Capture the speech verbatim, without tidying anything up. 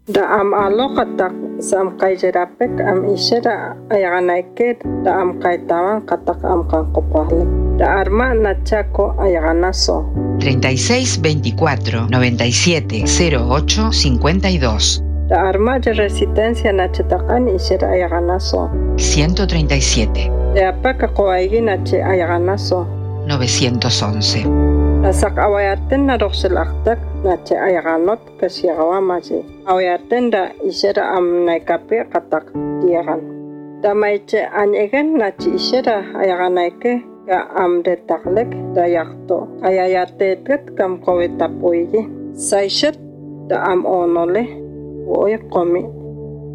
Da am aloqatak sam qayjerapek am ishera ayaganaike da am kaitawan qatak am kanqopahlik. Da arma nachako ayaganaso. treinta y seis veinticuatro noventa y siete cero ocho cincuenta y dos. Da arma de resistencia nachatakan ishera ayaganaso. ciento treinta y siete. Da apaka qoaigi nache ayaganaso. novecientos once. Da sak awayaten na roxelaktak nache ayaganot kasiagawamaji. Awayaten da ishera am naikape qatak diagan. Da maiche anyegen nache ishera ayaganaike ka am detaklek da yakto. Ayayatetet kam kowetapoigi. Saishet da am onole. Oye, come.